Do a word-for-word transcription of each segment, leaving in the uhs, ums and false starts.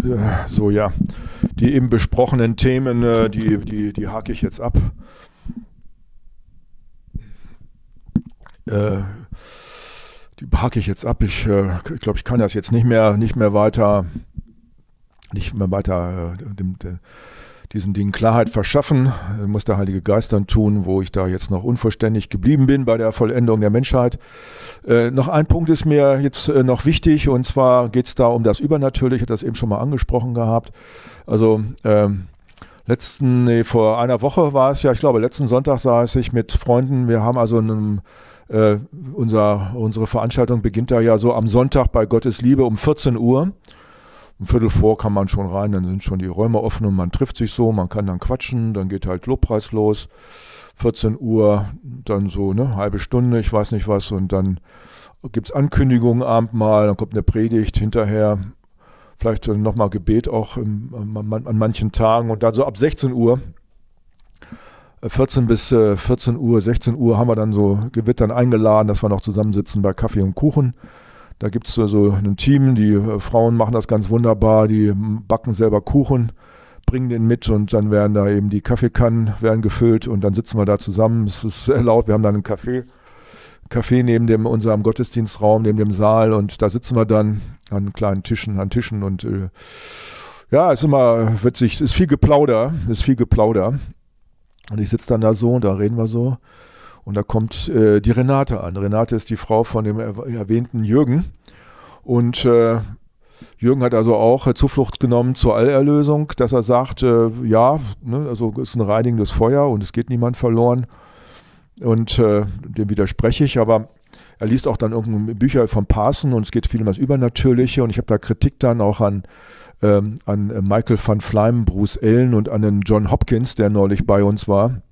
äh, so ja, die eben besprochenen Themen, äh, die, die, die hake ich jetzt ab. Äh, die hake ich jetzt ab. Ich, äh, ich glaube, ich kann das jetzt nicht mehr, nicht mehr weiter, nicht mehr weiter äh, dem, dem, diesen Dingen Klarheit verschaffen. Das muss der Heilige Geist dann tun, wo ich da jetzt noch unvollständig geblieben bin bei der Vollendung der Menschheit. Äh, noch ein Punkt ist mir jetzt äh, noch wichtig, und zwar geht es da um das Übernatürliche. Ich hatte das eben schon mal angesprochen gehabt. Also ähm, letzten, nee, vor einer Woche war es ja, ich glaube, letzten Sonntag saß ich mit Freunden. Wir haben also einen, äh, unser, unsere Veranstaltung beginnt da ja so am Sonntag bei Gottes Liebe um vierzehn Uhr. Um Viertel vor kann man schon rein, dann sind schon die Räume offen und man trifft sich so, man kann dann quatschen, dann geht halt Lobpreis los. vierzehn Uhr, dann so eine halbe Stunde, ich weiß nicht was, und dann gibt es Ankündigungen, Abendmahl, dann kommt eine Predigt hinterher, vielleicht nochmal Gebet auch im, an, an manchen Tagen, und dann so ab sechzehn Uhr, vierzehn bis vierzehn Uhr, sechzehn Uhr haben wir dann so, wird dann eingeladen, dass wir noch zusammensitzen bei Kaffee und Kuchen. Da gibt es so ein Team, die Frauen machen das ganz wunderbar, die backen selber Kuchen, bringen den mit, und dann werden da eben die Kaffeekannen werden gefüllt, und dann sitzen wir da zusammen. Es ist sehr laut, wir haben dann einen Café, Café neben dem, unserem Gottesdienstraum, neben dem Saal, und da sitzen wir dann an kleinen Tischen, an Tischen, und äh, ja, es ist immer witzig, es ist viel Geplauder, es ist viel Geplauder, und ich sitze dann da so, und da reden wir so. Und da kommt äh, die Renate an. Renate ist die Frau von dem er erwähnten Jürgen. Und äh, Jürgen hat also auch äh, Zuflucht genommen zur Allerlösung, dass er sagt, äh, ja, ne, also es ist ein reinigendes Feuer und es geht niemand verloren. Und äh, dem widerspreche ich, aber er liest auch dann irgendeine Bücher von Parson, und es geht viel um das Übernatürliche. Und ich habe da Kritik dann auch an, ähm, an Michael van Fleim, Bruce Ellen und an den John Hopkins, der neulich bei uns war.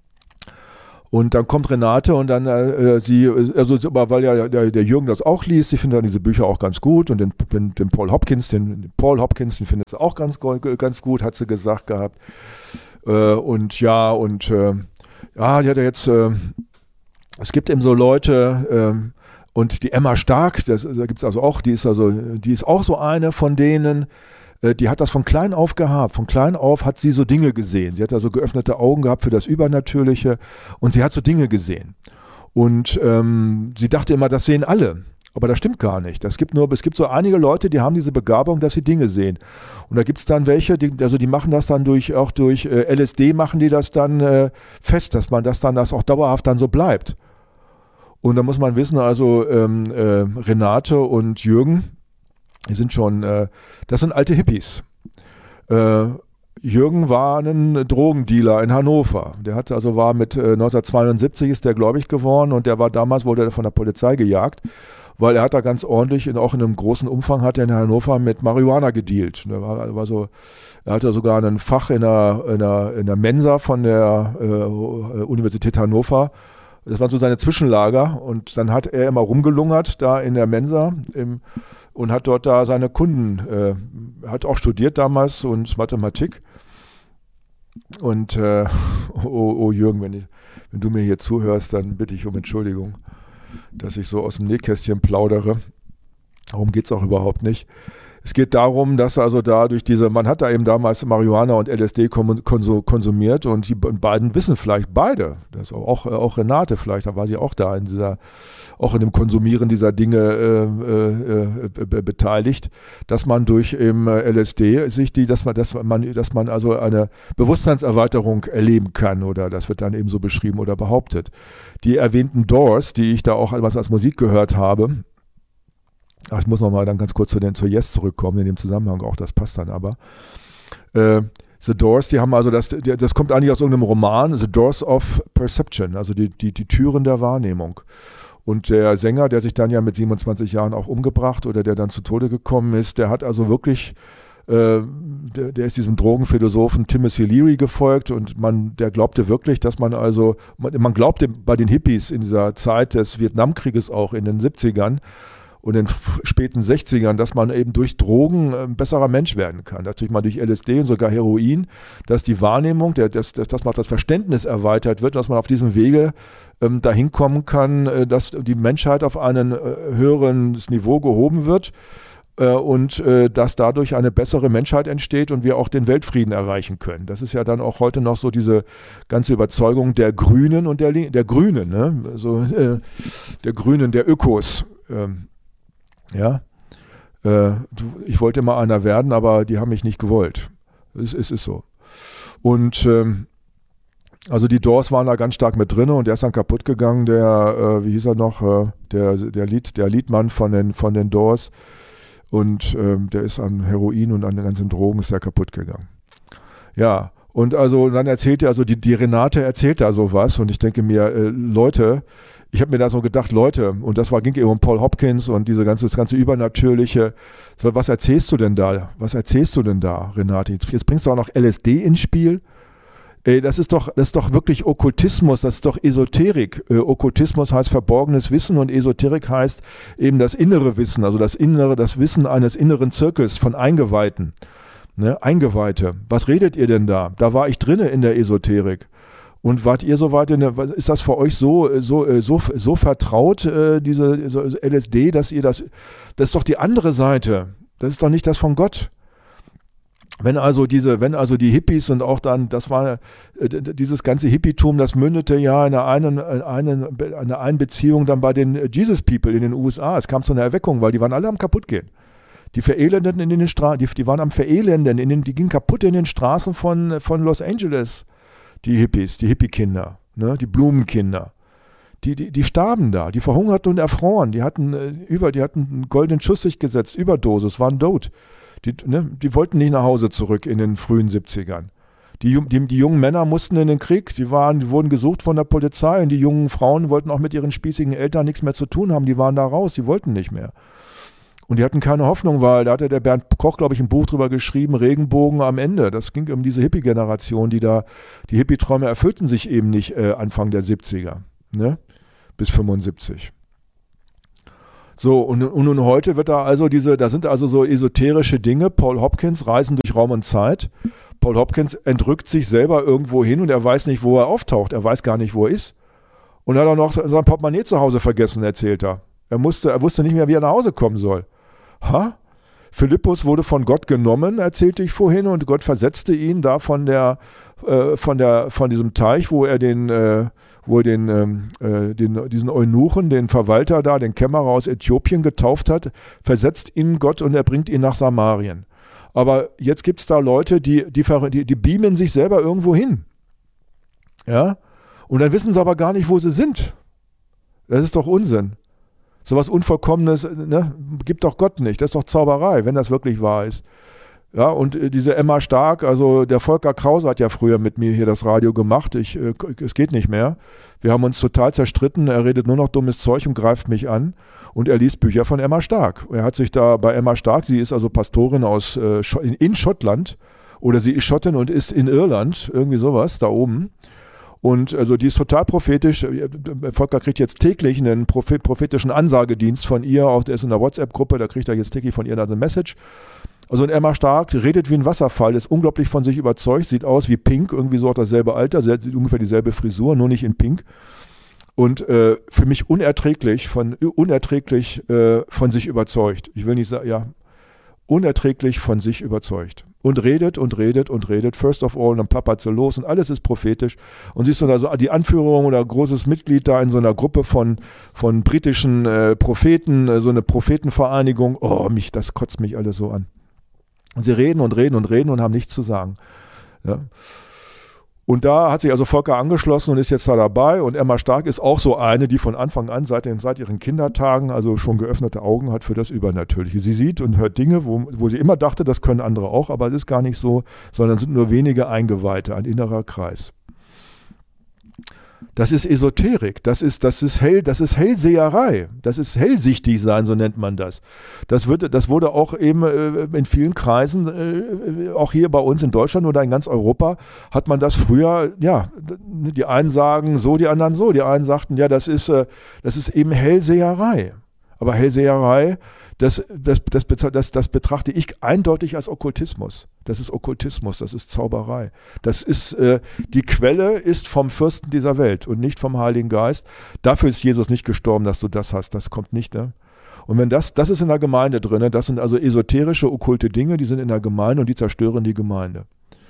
Und dann kommt Renate, und dann äh, sie, also aber weil ja der, der Jürgen das auch liest, sie findet dann diese Bücher auch ganz gut, und den, den, den Paul Hopkins, den, den Paul Hopkins, den findet sie auch ganz, ganz gut, hat sie gesagt gehabt. Äh, und ja, und äh, ja, die hat ja jetzt, äh, es gibt eben so Leute, äh, und die Emma Stark, das, da gibt es also auch, die ist also, die ist auch so eine von denen. Die hat das von klein auf gehabt. Von klein auf hat sie so Dinge gesehen. Sie hat also geöffnete Augen gehabt für das Übernatürliche, und sie hat so Dinge gesehen. Und ähm, sie dachte immer, das sehen alle. Aber das stimmt gar nicht. Das gibt nur, es gibt so einige Leute, die haben diese Begabung, dass sie Dinge sehen. Und da gibt es dann welche, die, also die machen das dann durch, auch durch äh, L S D machen die das dann äh, fest, dass man das dann, das auch dauerhaft dann so bleibt. Und da muss man wissen, also ähm, äh, Renate und Jürgen, die sind schon, äh, das sind alte Hippies. Äh, Jürgen war ein Drogendealer in Hannover. Der hat also war mit äh, neunzehnhundertzweiundsiebzig ist der gläubig geworden, und der war damals, wurde er von der Polizei gejagt, weil er hat da ganz ordentlich, in, auch in einem großen Umfang, hat er in Hannover mit Marihuana gedealt. Der war, war so, er hatte sogar ein Fach in der, in der, in der Mensa von der äh, Universität Hannover. Das waren so seine Zwischenlager, und dann hat er immer rumgelungert da in der Mensa im und hat dort da seine Kunden, äh, hat auch studiert damals und Mathematik. Und äh, oh, oh Jürgen, wenn, ich, wenn du mir hier zuhörst, dann bitte ich um Entschuldigung, dass ich so aus dem Nähkästchen plaudere. Darum geht es auch überhaupt nicht. Es geht darum, dass also da durch diese, man hat da eben damals Marihuana und L S D konsumiert, und die beiden wissen vielleicht beide, das ist auch, auch Renate vielleicht, da war sie auch da in dieser, auch in dem Konsumieren dieser Dinge äh, äh, äh, beteiligt, dass man durch eben L S D sich die, dass man, dass man, dass man also eine Bewusstseinserweiterung erleben kann, oder das wird dann eben so beschrieben oder behauptet. Die erwähnten Doors, die ich da auch als, als Musik gehört habe, ach, ich muss noch mal dann ganz kurz zu den zur Yes zurückkommen, in dem Zusammenhang auch, das passt dann aber. Äh, The Doors, die haben also, das, das kommt eigentlich aus irgendeinem Roman, The Doors of Perception, also die, die, die Türen der Wahrnehmung. Und der Sänger, der sich dann ja mit siebenundzwanzig Jahren auch umgebracht oder der dann zu Tode gekommen ist, der hat also wirklich, äh, der, der ist diesem Drogenphilosophen Timothy Leary gefolgt, und man, der glaubte wirklich, dass man also, man, man glaubte bei den Hippies in dieser Zeit des Vietnamkrieges auch in den siebzigern, und in den späten sechzigern, dass man eben durch Drogen ein besserer Mensch werden kann. Natürlich mal durch L S D und sogar Heroin, dass die Wahrnehmung, der, dass, dass man das Verständnis erweitert wird, dass man auf diesem Wege ähm, dahin kommen kann, äh, dass die Menschheit auf ein äh, höheres Niveau gehoben wird. äh, und äh, dass dadurch eine bessere Menschheit entsteht und wir auch den Weltfrieden erreichen können. Das ist ja dann auch heute noch so diese ganze Überzeugung der Grünen und der, der Grünen, ne? So, äh, der Grünen, der Ökos. Ähm, ja, äh, ich wollte mal einer werden, aber die haben mich nicht gewollt. Es, es ist so. Und ähm, also die Doors waren da ganz stark mit drin und der ist dann kaputt gegangen, der, äh, wie hieß er noch, äh, der, der, Lied, der Liedmann von den, von den Doors. Und ähm, der ist an Heroin und an den ganzen Drogen ist er kaputt gegangen. Ja, und also dann erzählt er, also die, die Renate erzählt da sowas und ich denke mir, äh, Leute, ich habe mir da so gedacht, Leute, und das war, ging eben um Paul Hopkins und diese ganze, das ganze Übernatürliche. So, was erzählst du denn da? Was erzählst du denn da, Renate? Jetzt, jetzt bringst du auch noch L S D ins Spiel. Ey, das ist doch, das ist doch wirklich Okkultismus, das ist doch Esoterik. Äh, Okkultismus heißt verborgenes Wissen und Esoterik heißt eben das innere Wissen, also das innere, das Wissen eines inneren Zirkels von Eingeweihten. Ne? Eingeweihte. Was redet ihr denn da? Da war ich drinne in der Esoterik. Und wart ihr so weit in der, ist das für euch so, so, so, so vertraut, äh, diese so L S D, dass ihr das, das ist doch die andere Seite. Das ist doch nicht das von Gott. Wenn also diese, wenn also die Hippies und auch dann, das war äh, dieses ganze Hippietum, das mündete ja in einer, einen, einen, einer Einbeziehung dann bei den Jesus People in den U S A. Es kam zu einer Erweckung, weil die waren alle am kaputtgehen. Die Verelendeten in den Straßen, die, die waren am Verelenden, in den, die gingen kaputt in den Straßen von, von Los Angeles, die Hippies, die Hippie-Kinder, ne, die Blumenkinder. Die, die, die starben da, die verhungerten und erfroren, die hatten äh, über, die hatten einen goldenen Schuss sich gesetzt, Überdosis, waren tot. Die, ne, die wollten nicht nach Hause zurück in den frühen siebzigern. Die, die, die jungen Männer mussten in den Krieg, die, waren, die wurden gesucht von der Polizei und die jungen Frauen wollten auch mit ihren spießigen Eltern nichts mehr zu tun haben, die waren da raus, die wollten nicht mehr. Und die hatten keine Hoffnung, weil da hatte der Bernd Koch, glaube ich, ein Buch drüber geschrieben, Regenbogen am Ende. Das ging um diese Hippie-Generation, die da, die Hippie-Träume erfüllten sich eben nicht äh, Anfang der siebziger, ne? Bis fünfundsiebzig. So, und, und nun heute wird da also diese, da sind also so esoterische Dinge, Paul Hopkins, Reisen durch Raum und Zeit. Paul Hopkins entrückt sich selber irgendwo hin und er weiß nicht, wo er auftaucht, er weiß gar nicht, wo er ist. Und hat auch noch sein Portemonnaie zu Hause vergessen, erzählt er. Er, musste, er wusste nicht mehr, wie er nach Hause kommen soll. Ha? Philippus wurde von Gott genommen, erzählte ich vorhin, und Gott versetzte ihn da von der, äh, von der, von diesem Teich, wo er den, äh, wo er den, ähm, äh, den, diesen Eunuchen, den Verwalter da, den Kämmerer aus Äthiopien getauft hat, versetzt ihn Gott und er bringt ihn nach Samarien. Aber jetzt gibt es da Leute, die, die, die, die beamen sich selber irgendwo hin. Ja? Und dann wissen sie aber gar nicht, wo sie sind. Das ist doch Unsinn. So was Unvollkommenes, ne, gibt doch Gott nicht. Das ist doch Zauberei, wenn das wirklich wahr ist. Ja, und äh, diese Emma Stark, also der Volker Krause hat ja früher mit mir hier das Radio gemacht. Ich, äh, es geht nicht mehr. Wir haben uns total zerstritten. Er redet nur noch dummes Zeug und greift mich an. Und er liest Bücher von Emma Stark. Er hat sich da bei Emma Stark, sie ist also Pastorin aus, äh, in, in Schottland, oder sie ist Schottin und ist in Irland, irgendwie sowas, da oben. Und also die ist total prophetisch. Volker kriegt jetzt täglich einen prophetischen Ansagedienst von ihr, auch der ist in der WhatsApp-Gruppe, da kriegt er jetzt täglich von ihr eine Message. Also und Emma Stark redet wie ein Wasserfall, ist unglaublich von sich überzeugt, sieht aus wie Pink, irgendwie so auch dasselbe Alter, sie hat ungefähr dieselbe Frisur, nur nicht in Pink. Und äh, für mich unerträglich, von, unerträglich äh, von sich überzeugt. Ich will nicht sagen, ja, unerträglich von sich überzeugt. Und redet und redet und redet, first of all, und dann plappert sie los und alles ist prophetisch. Und siehst du da so die Anführung oder großes Mitglied da in so einer Gruppe von, von britischen äh, Propheten, äh, so eine Prophetenvereinigung. Oh, mich, das kotzt mich alles so an. Und sie reden und reden und reden und haben nichts zu sagen. Ja. Und da hat sich also Volker angeschlossen und ist jetzt da dabei. Und Emma Stark ist auch so eine, die von Anfang an, seit, den, seit ihren Kindertagen, also schon geöffnete Augen hat für das Übernatürliche. Sie sieht und hört Dinge, wo, wo sie immer dachte, das können andere auch, aber es ist gar nicht so, sondern sind nur wenige Eingeweihte, ein innerer Kreis. Das ist Esoterik, das ist, das ist hell, das ist Hellseherei, das ist hellsichtig sein, so nennt man das. Das, wird, das wurde auch eben äh, in vielen Kreisen, äh, auch hier bei uns in Deutschland oder in ganz Europa, hat man das früher, ja, die einen sagen so, die anderen so, die einen sagten, ja, das ist, äh, das ist eben Hellseherei. Aber Hellseherei, das, das, das, das, das betrachte ich eindeutig als Okkultismus. Das ist Okkultismus, das ist Zauberei. Das ist, äh, die Quelle ist vom Fürsten dieser Welt und nicht vom Heiligen Geist. Dafür ist Jesus nicht gestorben, dass du das hast. Das kommt nicht, ne? Und wenn das, das ist in der Gemeinde drin, das sind also esoterische, okkulte Dinge, die sind in der Gemeinde und die zerstören die Gemeinde.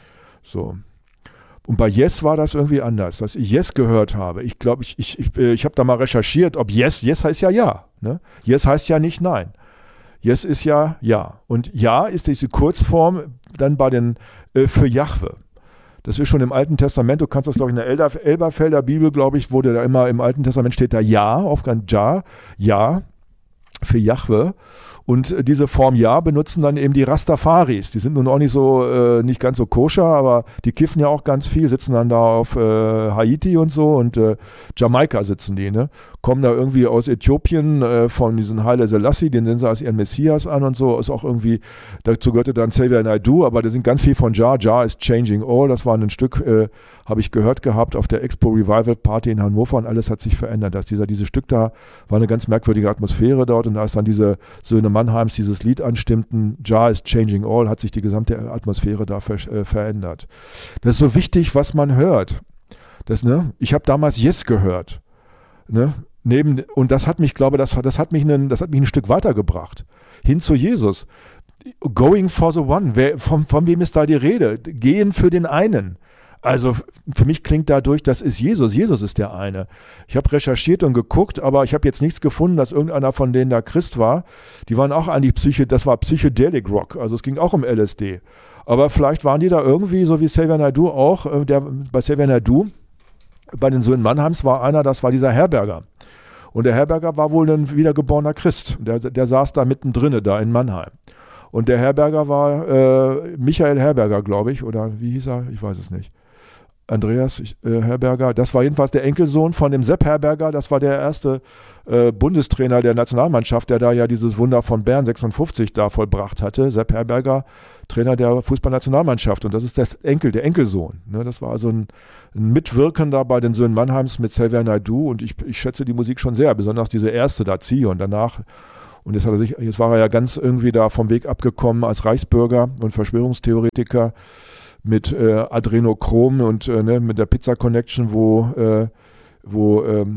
So. Und bei Yes war das irgendwie anders, dass ich Yes gehört habe. Ich glaube, ich, ich, ich, ich habe da mal recherchiert, ob Yes, Yes heißt ja Ja. Ne? Yes heißt ja nicht Nein. Yes ist ja Ja. Und Ja ist diese Kurzform dann bei den äh, für Jahwe. Das ist schon im Alten Testament, du kannst das, glaube ich, in der Elber, Elberfelder Bibel, glaube ich, wurde da immer im Alten Testament steht da Ja, aufgang Ja, Ja für Jahwe. Und äh, diese Form Ja benutzen dann eben die Rastafaris. Die sind nun auch nicht so, äh, nicht ganz so koscher, aber die kiffen ja auch ganz viel, sitzen dann da auf äh, Haiti und so und äh, Jamaika sitzen die, ne? Kommen da irgendwie aus Äthiopien äh, von diesen Haile Selassie, den sehen sie als ihren Messias an und so. Ist auch irgendwie, dazu gehörte dann Xavier Naidoo, aber da sind ganz viel von Ja. Ja is changing all. Das war ein Stück, äh, habe ich gehört gehabt auf der Expo Revival Party in Hannover und alles hat sich verändert. Dass dieser, dieses Stück da war eine ganz merkwürdige Atmosphäre dort und als dann diese Söhne Mannheims dieses Lied anstimmten, Ja is changing all, hat sich die gesamte Atmosphäre da ver, äh, verändert. Das ist so wichtig, was man hört. Das, ne? Ich habe damals Yes gehört. Ne? Neben, und das hat mich, glaube das, das hat mich ein, das hat mich ein Stück weitergebracht. Hin zu Jesus. Going for the one. Wer, von, von wem ist da die Rede? Gehen für den einen. Also für mich klingt dadurch, das ist Jesus. Jesus ist der eine. Ich habe recherchiert und geguckt, aber ich habe jetzt nichts gefunden, dass irgendeiner von denen da Christ war. Die waren auch eigentlich Psyche, das war Psychedelic Rock. Also es ging auch um L S D. Aber vielleicht waren die da irgendwie, so wie Xavier Naidoo auch, der, bei Xavier Naidoo, bei den Söhnen Mannheims war einer, das war dieser Herberger. Und der Herberger war wohl ein wiedergeborener Christ. Der, der saß da mittendrin, da in Mannheim. Und der Herberger war äh, Michael Herberger, glaube ich, oder wie hieß er? Ich weiß es nicht. Andreas ich, äh, Herberger, das war jedenfalls der Enkelsohn von dem Sepp Herberger, das war der erste äh, Bundestrainer der Nationalmannschaft, der da ja dieses Wunder von Bern sechsundfünfzig da vollbracht hatte. Sepp Herberger, Trainer der Fußballnationalmannschaft und das ist das Enkel, der Enkelsohn. Ne? Das war also ein, ein Mitwirkender bei den Söhnen Mannheims mit Xavier Naidoo und ich, ich schätze die Musik schon sehr, besonders diese erste da, Zion, danach. Und jetzt, hat er sich, jetzt war er ja ganz irgendwie da vom Weg abgekommen als Reichsbürger und Verschwörungstheoretiker mit äh, Adrenochrom und äh, ne, mit der Pizza Connection, wo, äh, wo ähm,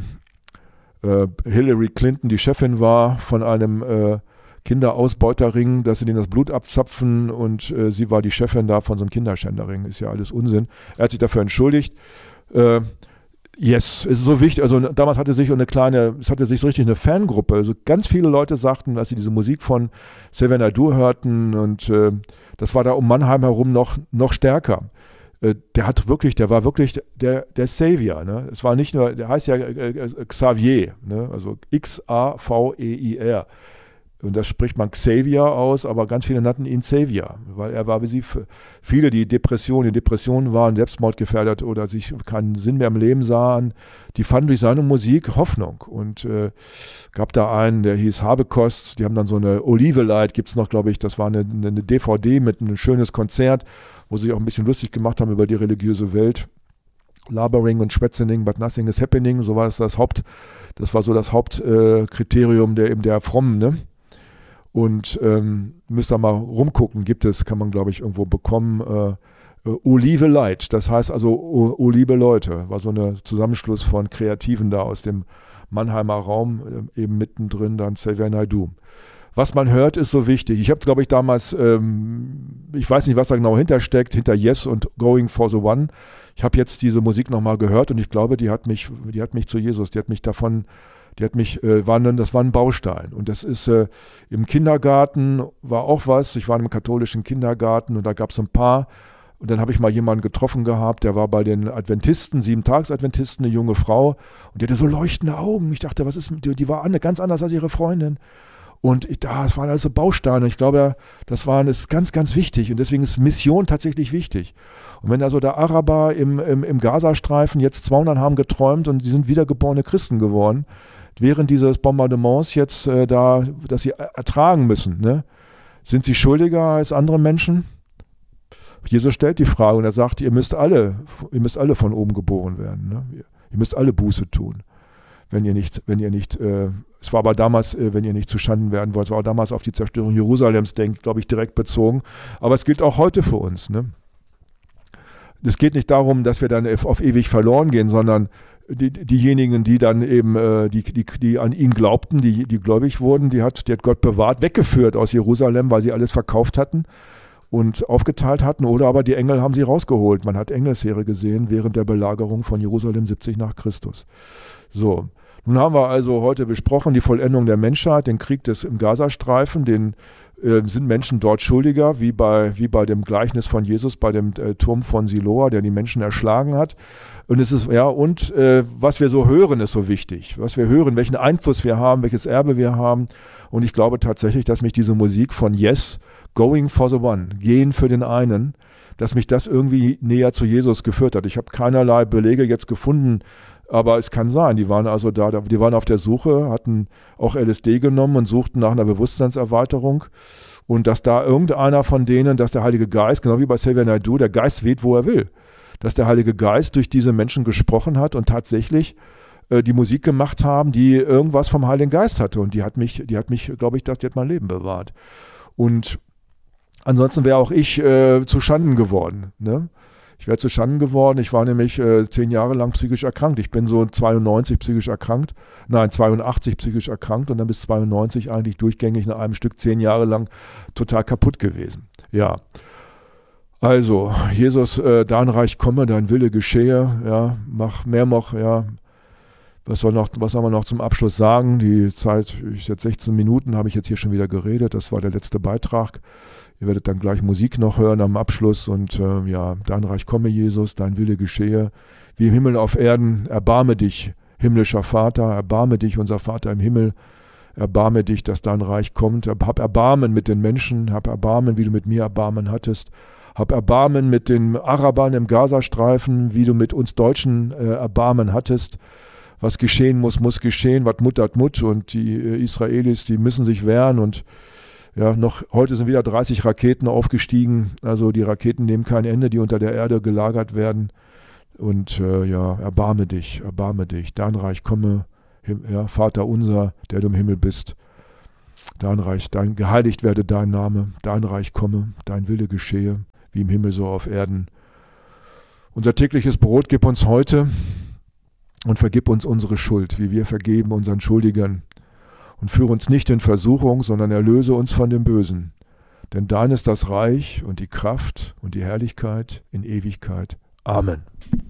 äh, Hillary Clinton die Chefin war von einem äh, Kinderausbeuterring, dass sie denen das Blut abzapfen und äh, sie war die Chefin da von so einem Kinderschänderring. Ist ja alles Unsinn. Er hat sich dafür entschuldigt. Äh, Yes, es ist so wichtig. Also damals hatte sich eine kleine, es hatte sich so richtig eine Fangruppe. Also ganz viele Leute sagten, dass sie diese Musik von Xavier Naidoo hörten und äh, das war da um Mannheim herum noch, noch stärker. Äh, der hat wirklich, der war wirklich der, der Savior. Ne? Es war nicht nur, der heißt ja äh, Xavier, ne? Also X A V E I R. Und das spricht man Xavier aus, aber ganz viele nannten ihn Savior, weil er war wie sie, viele, die Depressionen, die Depressionen waren, selbstmordgefährdet oder sich keinen Sinn mehr im Leben sahen, die fanden durch seine Musik Hoffnung. Und äh, gab da einen, der hieß Habekost, die haben dann so eine Olive Light, gibt es noch, glaube ich, das war eine, eine D V D mit einem schönes Konzert, wo sie sich auch ein bisschen lustig gemacht haben über die religiöse Welt. Labering und Schwätzening, but nothing is happening, so war es das Haupt, das war so das Hauptkriterium äh, der eben der Frommen, ne? Und ähm, müsst ihr mal rumgucken, gibt es, kann man glaube ich irgendwo bekommen, äh, äh, Olive Light, das heißt also O, o liebe Leute, war so ein Zusammenschluss von Kreativen da aus dem Mannheimer Raum, äh, eben mittendrin dann Xavier Naidoo. Was man hört, ist so wichtig. Ich habe glaube ich damals, ähm, ich weiß nicht, was da genau hintersteckt, hinter Yes und Going for the One. Ich habe jetzt diese Musik nochmal gehört und ich glaube, die hat mich, die hat mich zu Jesus, die hat mich davon Die hat mich, äh, war ein, das war ein Baustein. Und das ist äh, im Kindergarten, war auch was. Ich war in einem katholischen Kindergarten und da gab es ein paar. Und dann habe ich mal jemanden getroffen gehabt, der war bei den Adventisten, Sieben-Tags-Adventisten, eine junge Frau. Und die hatte so leuchtende Augen. Ich dachte, was ist mit die, die war an, ganz anders als ihre Freundin. Und ich, das waren also Bausteine. Ich glaube, das, waren, das ist ganz, ganz wichtig. Und deswegen ist Mission tatsächlich wichtig. Und wenn also der Araber im, im, im Gazastreifen jetzt zweihundert haben geträumt und die sind wiedergeborene Christen geworden, während dieses Bombardements jetzt äh, da, dass sie ertragen müssen, ne? Sind sie schuldiger als andere Menschen? Jesus stellt die Frage und er sagt, ihr müsst alle, ihr müsst alle von oben geboren werden, ne? Ihr müsst alle Buße tun, wenn ihr nicht, wenn ihr nicht, äh, es war aber damals, äh, wenn ihr nicht zustanden werden wollt, es war damals auf die Zerstörung Jerusalems, denke ich, glaube ich, direkt bezogen, aber es gilt auch heute für uns, ne? Es geht nicht darum, dass wir dann auf ewig verloren gehen, sondern die, diejenigen, die dann eben, äh, die, die, die an ihn glaubten, die, die gläubig wurden, die hat, die hat Gott bewahrt, weggeführt aus Jerusalem, weil sie alles verkauft hatten und aufgeteilt hatten, oder aber die Engel haben sie rausgeholt. Man hat Engelsheere gesehen während der Belagerung von Jerusalem siebzig nach Christus. So, nun haben wir also heute besprochen die Vollendung der Menschheit, den Krieg des im Gazastreifen, den äh, sind Menschen dort schuldiger, wie bei, wie bei dem Gleichnis von Jesus, bei dem äh, Turm von Siloa, der die Menschen erschlagen hat. Und es ist, ja, und äh, was wir so hören, ist so wichtig. Was wir hören, welchen Einfluss wir haben, welches Erbe wir haben. Und ich glaube tatsächlich, dass mich diese Musik von Yes, Going for the One, gehen für den einen, dass mich das irgendwie näher zu Jesus geführt hat. Ich habe keinerlei Belege jetzt gefunden, aber es kann sein, die waren also da, die waren auf der Suche, hatten auch L S D genommen und suchten nach einer Bewusstseinserweiterung. Und dass da irgendeiner von denen, dass der Heilige Geist, genau wie bei Xavier Naidoo, der Geist weht, wo er will. Dass der Heilige Geist durch diese Menschen gesprochen hat und tatsächlich äh, die Musik gemacht haben, die irgendwas vom Heiligen Geist hatte. Und die hat mich, die hat mich, glaube ich, das, die hat mein Leben bewahrt. Und ansonsten wäre auch ich äh, zu Schanden geworden, ne? Ich wäre zu Schanden geworden. Ich war nämlich äh, zehn Jahre lang psychisch erkrankt. Ich bin so zweiundneunzig psychisch erkrankt. Nein, zweiundachtzig psychisch erkrankt und dann bis zweiundneunzig eigentlich durchgängig nach einem Stück zehn Jahre lang total kaputt gewesen. Ja. Also, Jesus, äh, dein Reich komme, dein Wille geschehe. Ja, mach mehr noch, ja. Was soll noch, was soll man noch zum Abschluss sagen? Die Zeit, ich jetzt sechzehn Minuten habe ich jetzt hier schon wieder geredet. Das war der letzte Beitrag. Ihr werdet dann gleich Musik noch hören am Abschluss und äh, ja, dein Reich komme, Jesus, dein Wille geschehe, wie im Himmel auf Erden. Erbarme dich, himmlischer Vater, erbarme dich, unser Vater im Himmel, erbarme dich, dass dein Reich kommt. Hab Erbarmen mit den Menschen, hab Erbarmen, wie du mit mir Erbarmen hattest. Hab Erbarmen mit den Arabern im Gazastreifen, wie du mit uns Deutschen äh, Erbarmen hattest. Was geschehen muss, muss geschehen, was Mut hat Mut, und die äh, Israelis, die müssen sich wehren. Und ja, noch heute sind wieder dreißig Raketen aufgestiegen. Also die Raketen nehmen kein Ende, die unter der Erde gelagert werden. Und äh, ja, erbarme dich, erbarme dich. Dein Reich komme, ja, Vater unser, der du im Himmel bist. Dein Reich, dein, geheiligt werde dein Name. Dein Reich komme, dein Wille geschehe, wie im Himmel so auf Erden. Unser tägliches Brot gib uns heute und vergib uns unsere Schuld, wie wir vergeben unseren Schuldigern. Und führe uns nicht in Versuchung, sondern erlöse uns von dem Bösen. Denn dein ist das Reich und die Kraft und die Herrlichkeit in Ewigkeit. Amen.